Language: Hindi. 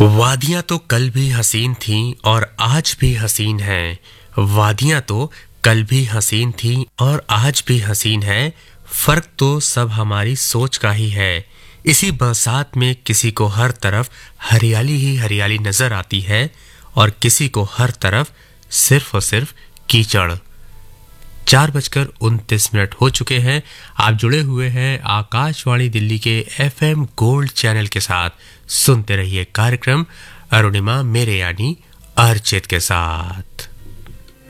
वादियां तो कल भी हसीन थीं और आज भी हसीन हैं। वादियां तो कल भी हसीन थीं और आज भी हसीन हैं। फर्क तो सब हमारी सोच का ही है। इसी बरसात में किसी को हर तरफ हरियाली ही हरियाली नजर आती है और किसी को हर तरफ सिर्फ और सिर्फ कीचड़। 4:29 हो चुके हैं। आप जुड़े हुए हैं आकाशवाणी दिल्ली के FM गोल्ड चैनल के साथ। सुनते रहिए कार्यक्रम अरुणिमा मेरे यानी अर्चित के साथ।